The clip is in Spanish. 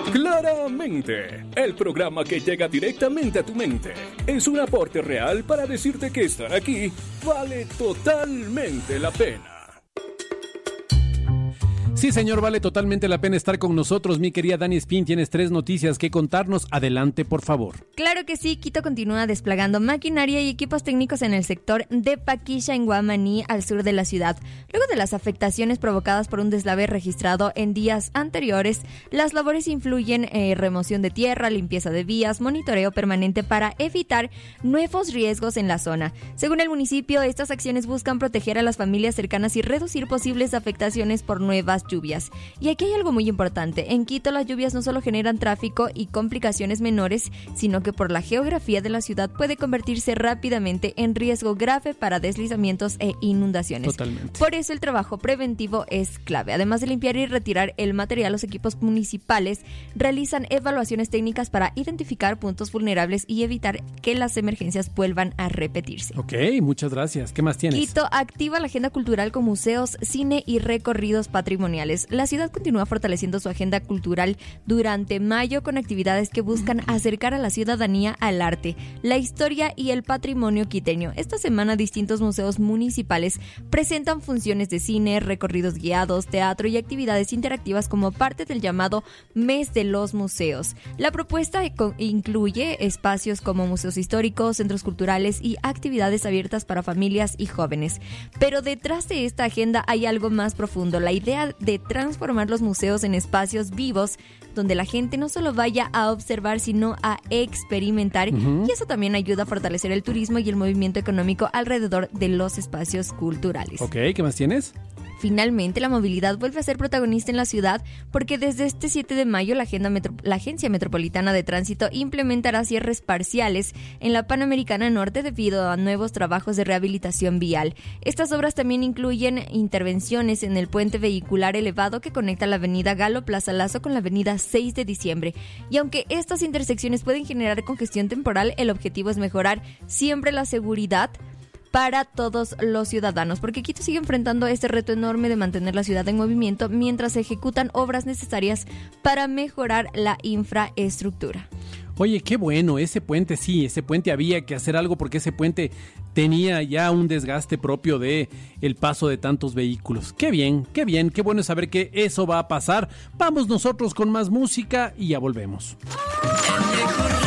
Claramente, el programa que llega directamente a tu mente es un aporte real para decirte que estar aquí vale totalmente la pena. Sí, señor, vale totalmente la pena estar con nosotros. Mi querida Dani Espín, tienes 3 noticias que contarnos. Adelante, por favor. Claro que sí, Quito continúa desplegando maquinaria y equipos técnicos en el sector de Paquilla, en Guamaní, al sur de la ciudad. Luego de las afectaciones provocadas por un deslave registrado en días anteriores, las labores incluyen remoción de tierra, limpieza de vías, monitoreo permanente para evitar nuevos riesgos en la zona. Según el municipio, estas acciones buscan proteger a las familias cercanas y reducir posibles afectaciones por nuevas lluvias. Y aquí hay algo muy importante. En Quito las lluvias no solo generan tráfico y complicaciones menores, sino que por la geografía de la ciudad puede convertirse rápidamente en riesgo grave para deslizamientos e inundaciones. Totalmente. Por eso el trabajo preventivo es clave. Además de limpiar y retirar el material, los equipos municipales realizan evaluaciones técnicas para identificar puntos vulnerables y evitar que las emergencias vuelvan a repetirse. Ok, muchas gracias. ¿Qué más tienes? Quito activa la agenda cultural con museos, cine y recorridos patrimoniales. La ciudad continúa fortaleciendo su agenda cultural durante mayo con actividades que buscan acercar a la ciudadanía al arte, la historia y el patrimonio quiteño. Esta semana distintos museos municipales presentan funciones de cine, recorridos guiados, teatro y actividades interactivas como parte del llamado Mes de los Museos. La propuesta incluye espacios como museos históricos, centros culturales y actividades abiertas para familias y jóvenes. Pero detrás de esta agenda hay algo más profundo, la idea de transformar los museos en espacios vivos donde la gente no solo vaya a observar, sino a experimentar. Y eso también ayuda a fortalecer el turismo y el movimiento económico alrededor de los espacios culturales. Ok, ¿qué más tienes? Finalmente, la movilidad vuelve a ser protagonista en la ciudad porque desde este 7 de mayo la Agencia Metropolitana de Tránsito implementará cierres parciales en la Panamericana Norte debido a nuevos trabajos de rehabilitación vial. Estas obras también incluyen intervenciones en el puente vehicular elevado que conecta la avenida Galo Plaza Lazo con la avenida 6 de diciembre. Y aunque estas intersecciones pueden generar congestión temporal, el objetivo es mejorar siempre la seguridad para todos los ciudadanos, porque Quito sigue enfrentando este reto enorme de mantener la ciudad en movimiento mientras se ejecutan obras necesarias para mejorar la infraestructura. Oye, qué bueno, ese puente había que hacer algo porque ese puente tenía ya un desgaste propio de el paso de tantos vehículos. Qué bien, qué bueno saber que eso va a pasar. Vamos nosotros con más música y ya volvemos. El mejor